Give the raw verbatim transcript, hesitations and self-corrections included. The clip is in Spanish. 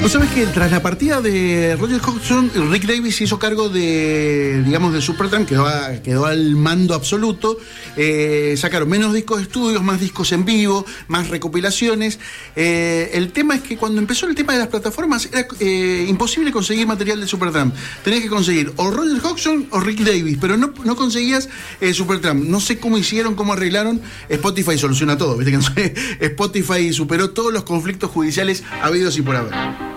Vos sabés que tras la partida de Roger Hodgson, Rick Davies se hizo cargo de, digamos, de Supertramp, quedó, a, quedó al mando absoluto. Eh, sacaron menos discos de estudios, más discos en vivo, más recopilaciones. Eh, el tema es que cuando empezó el tema de las plataformas era eh, imposible conseguir material de Supertramp. Tenías que conseguir o Roger Hodgson o Rick Davies, pero no, no conseguías eh, Supertramp. No sé cómo hicieron, cómo arreglaron. Spotify soluciona todo, ¿viste? Que Spotify superó todos los conflictos judiciales habidos y por haber.